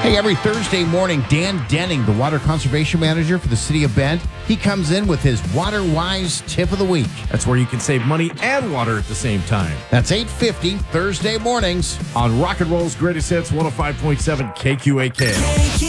Hey, every Thursday morning, Dan Denning, the Water Conservation Manager for the City of Bend, he comes in with his Water-Wise Tip of the Week. That's where you can save money and water at the same time. That's 8:50 Thursday mornings On Rock and Roll's Greatest Hits, 105.7 KQAK.